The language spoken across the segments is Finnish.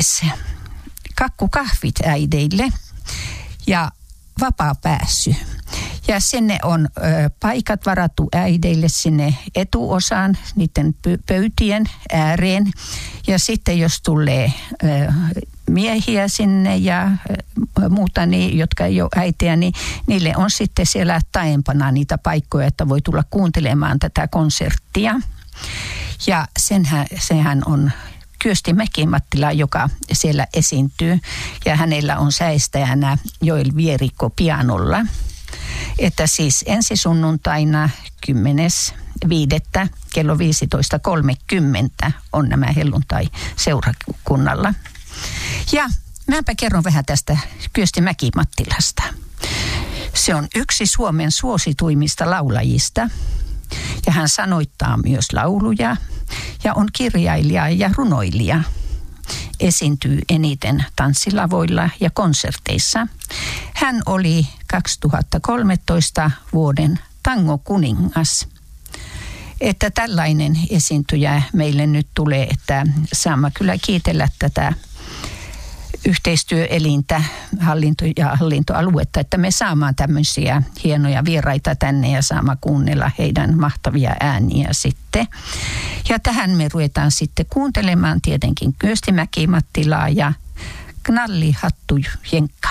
kakkukahvit äideille ja vapaa pääsy. Ja sinne on paikat varattu äideille sinne etuosaan, niiden pöytien ääreen. Ja sitten jos tulee miehiä sinne ja muuta, niin, jotka ei ole äitiä, niin niille on sitten siellä taempana niitä paikkoja, että voi tulla kuuntelemaan tätä konserttia. Ja sehän on Kyösti Mäki-Mattila, joka siellä esiintyy, ja hänellä on säestäjänä Joel Vierikko pianolla. Että siis ensi sunnuntaina 10.5. kello 15.30 on nämä helluntai-seurakunnalla. Ja mäpä kerron vähän tästä Kyösti Mäki-Mattilasta. Se on yksi Suomen suosituimmista laulajista. Ja hän sanoittaa myös lauluja ja on kirjailija ja runoilija. Esiintyy eniten tanssilavoilla ja konserteissa. Hän oli 2013 vuoden tangokuningas. Että tällainen esiintyjä meille nyt tulee, että saamme kyllä kiitellä tätä yhteistyöelintä, hallintoaluetta, että me saamaan tämmöisiä hienoja vieraita tänne ja saamme kuunnella heidän mahtavia ääniä sitten. Ja tähän me ruvetaan sitten kuuntelemaan tietenkin Kyösti Mäki-Mattilaa ja Knallihattu Jenkka.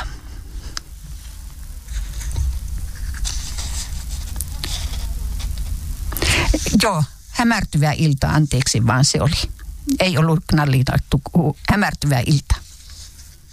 Joo, hämärtyvä ilta, anteeksi vaan se oli. Ei ollut Knallihattu, hämärtyvä ilta.